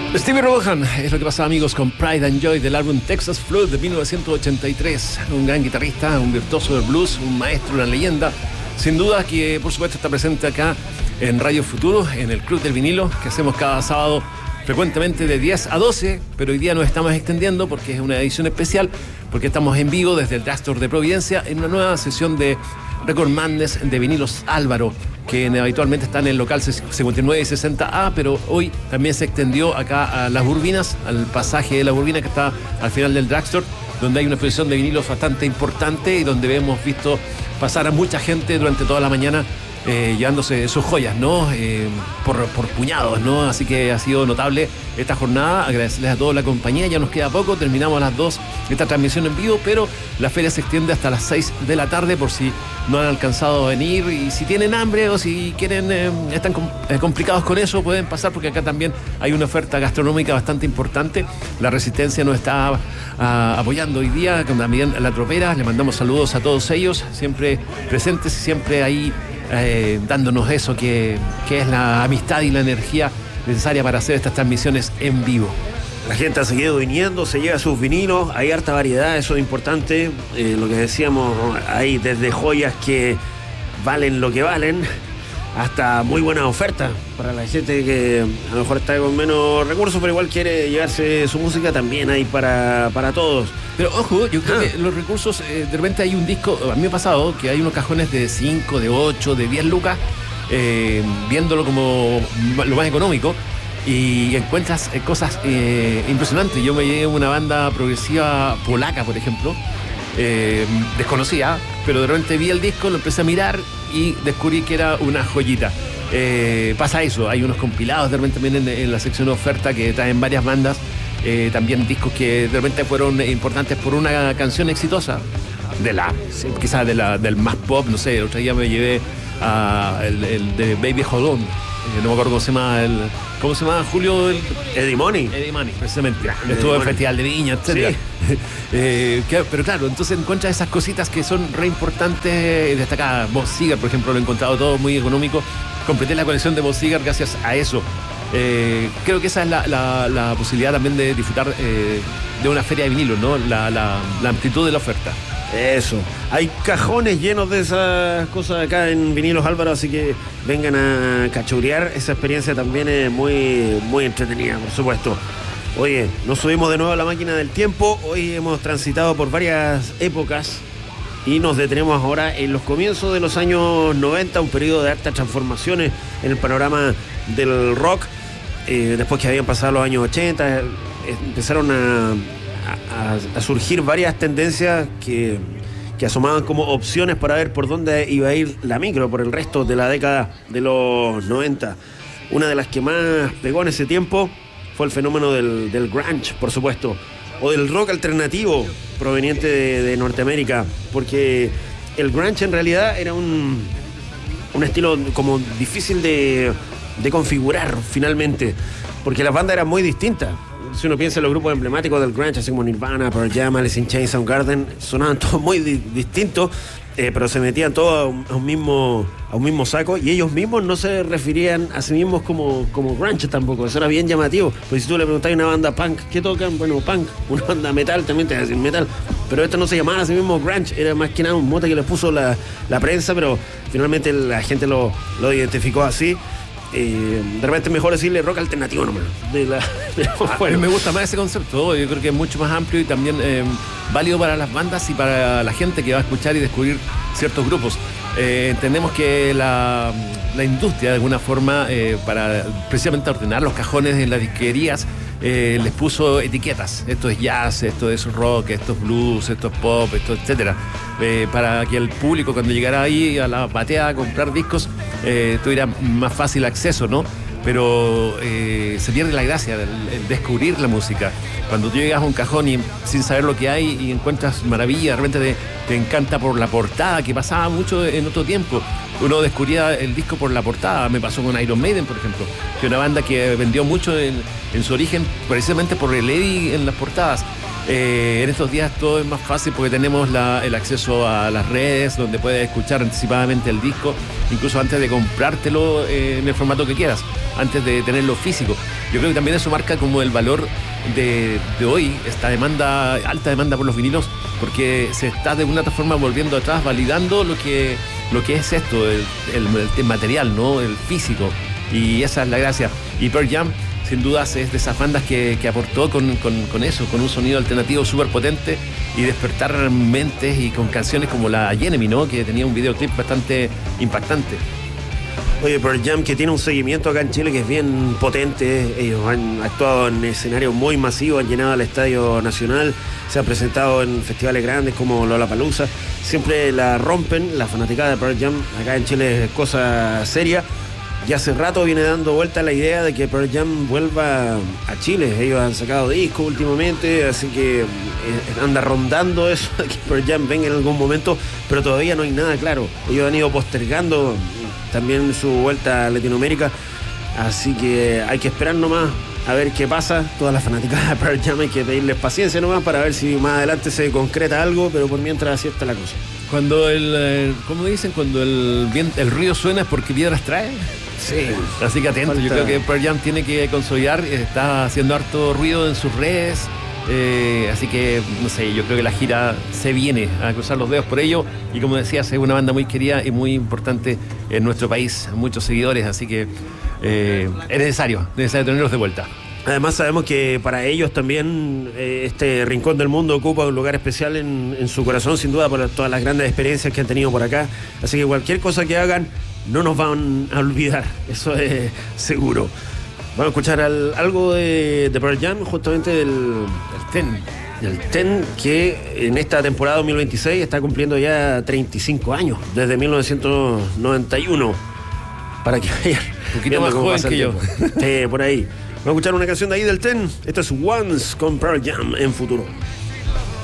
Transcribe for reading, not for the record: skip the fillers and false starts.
Stevie Ray Vaughan es lo que pasaba, amigos, con Pride and Joy del álbum Texas Flood de 1983. Un gran guitarrista, un virtuoso del blues, un maestro, una leyenda. Sin duda que, por supuesto, está presente acá en Radio Futuro, en el Club del Vinilo, que hacemos cada sábado frecuentemente de 10 a 12, pero hoy día nos estamos extendiendo porque es una edición especial, porque estamos en vivo desde el Drugstore de Providencia en una nueva sesión de Record Madness de Vinilos Álvaro, que habitualmente está en el local 59 y 60A, pero hoy también se extendió acá a Las Burbinas, al pasaje de La Burbina que está al final del Drugstore, donde hay una exposición de vinilos bastante importante y donde hemos visto pasar a mucha gente durante toda la mañana llevándose sus joyas, ¿no? Por puñados, ¿no? Así que ha sido notable esta jornada. Agradecerles a toda la compañía. Ya nos queda poco, terminamos a las 2 esta transmisión en vivo, pero la feria se extiende hasta las 6 de la tarde por si no han alcanzado a venir, y si tienen hambre o si quieren, están complicados con eso, pueden pasar, porque acá también hay una oferta gastronómica bastante importante. La Resistencia nos está apoyando hoy día, con también La Tropera. Le mandamos saludos a todos ellos, siempre presentes y siempre ahí dándonos eso que es la amistad y la energía necesaria para hacer estas transmisiones en vivo. La gente ha seguido viniendo, se lleva sus vinilos, hay harta variedad, eso es importante. Lo que decíamos, hay desde joyas que valen lo que valen hasta muy buenas ofertas para la gente que a lo mejor está con menos recursos, pero igual quiere llevarse su música. También hay para todos. Pero ojo, yo creo que los recursos, de repente hay un disco, a mí me ha pasado que hay unos cajones de 5, de 8, de 10 lucas, viéndolo como lo más económico, y encuentras cosas impresionantes. Yo me llevé una banda progresiva polaca, por ejemplo, desconocida, pero de repente vi el disco, lo empecé a mirar y descubrí que era una joyita. Pasa eso, hay unos compilados de repente también en la sección de oferta que traen varias bandas, también discos que de repente fueron importantes por una canción exitosa, quizás del más pop, no sé. El otro día me llevé el de Baby Hold On, no me acuerdo ¿cómo se llama, Julio? Eddie Money, precisamente. Estuvo en el Festival de Viña, etc. Sí. Pero claro, entonces encuentras esas cositas que son re importantes y destacadas. Boz Seger, por ejemplo, lo he encontrado todo muy económico. Completé la colección de Boz Seger gracias a eso. Creo que esa es la posibilidad también de disfrutar de una feria de vinilo, ¿no? La amplitud de la oferta. Eso, hay cajones llenos de esas cosas acá en Vinilos Álvaro, así que vengan a cachurear. Esa experiencia también es muy, muy entretenida, por supuesto. Oye, nos subimos de nuevo a la máquina del tiempo. Hoy hemos transitado por varias épocas y nos detenemos ahora en los comienzos de los años 90, un periodo de hartas transformaciones en el panorama del rock. Después que habían pasado los años 80, empezaron a surgir varias tendencias que asomaban como opciones para ver por dónde iba a ir la micro por el resto de la década de los 90. Una de las que más pegó en ese tiempo fue el fenómeno del grunge, por supuesto, o del rock alternativo proveniente de Norteamérica, porque el grunge en realidad era un estilo como difícil de configurar finalmente, porque las bandas eran muy distintas. Si uno piensa en los grupos emblemáticos del grunge, así como Nirvana, Pearl Jam, Alice in Chains, Soundgarden, sonaban todos muy distintos, pero se metían todos a un mismo saco, y ellos mismos no se referían a sí mismos como grunge tampoco. Eso era bien llamativo, porque si tú le preguntas a una banda punk, ¿qué tocan? Bueno, punk. Una banda metal también te va a decir metal, pero esto no se llamaba a sí mismo grunge, era más que nada un mote que les puso la prensa, pero finalmente la gente lo identificó así. De repente es mejor decirle rock alternativo nomás. Bueno, me gusta más ese concepto. Yo creo que es mucho más amplio y también válido para las bandas y para la gente que va a escuchar y descubrir ciertos grupos. Entendemos que la industria, de alguna forma, para precisamente ordenar los cajones en las disquerías, les puso etiquetas. Esto es jazz, esto es rock, esto es blues, esto es pop, esto, etcétera, para que el público, cuando llegara ahí a la batea a comprar discos, tuviera más fácil acceso, ¿no? Pero se pierde la gracia del descubrir la música. Cuando tú llegas a un cajón y sin saber lo que hay y encuentras maravilla, de repente te encanta por la portada, que pasaba mucho en otro tiempo. Uno descubría el disco por la portada. Me pasó con Iron Maiden, por ejemplo, que es una banda que vendió mucho en su origen precisamente por el Eddie en las portadas. En estos días todo es más fácil porque tenemos el acceso a las redes, donde puedes escuchar anticipadamente el disco, incluso antes de comprártelo en el formato que quieras, antes de tenerlo físico. yo creo que también eso marca como el valor de hoy, esta demanda, alta demanda por los vinilos, porque se está de una otra forma volviendo atrás, validando lo que es esto, el material, ¿no? El físico. Y esa es la gracia. Y Pearl Jam, sin dudas, es de esas bandas que aportó con eso, con un sonido alternativo súper potente y despertar mentes, y con canciones como la Enemy, ¿no? Que tenía un videoclip bastante impactante. Oye, Pearl Jam, que tiene un seguimiento acá en Chile que es bien potente. Ellos han actuado en escenarios muy masivos, han llenado el Estadio Nacional, se han presentado en festivales grandes como Lollapalooza. Siempre la rompen, la fanaticada de Pearl Jam acá en Chile es cosa seria. Y hace rato viene dando vuelta la idea de que Pearl Jam vuelva a Chile. Ellos han sacado discos últimamente, así que anda rondando eso de que Pearl Jam venga en algún momento, pero todavía no hay nada claro. Ellos han ido postergando también su vuelta a Latinoamérica, así que hay que esperar nomás a ver qué pasa. Todas las fanáticas de Pearl Jam hay que pedirles paciencia nomás para ver si más adelante se concreta algo, pero por mientras así está la cosa. Cuando ¿cómo dicen? Cuando el río suena es porque piedras trae. Sí. Así que atento, yo creo que Pearl Jam tiene que consolidar, está haciendo harto ruido en sus redes, así que, no sé, yo creo que la gira se viene, a cruzar los dedos por ello, y como decías, es una banda muy querida y muy importante en nuestro país, muchos seguidores, así que es necesario tenerlos de vuelta. Además sabemos que para ellos también este rincón del mundo ocupa un lugar especial en su corazón, sin duda, por todas las grandes experiencias que han tenido por acá. Así que cualquier cosa que hagan, no nos van a olvidar, eso es seguro. Vamos a escuchar algo de Pearl Jam, justamente del TEN, que en esta temporada 2026 está cumpliendo ya 35 años, desde 1991. Para que vayan un poquito más joven que yo. Por ahí. Vamos a escuchar una canción de ahí del TEN. Esto es Once con Pearl Jam en Futuro.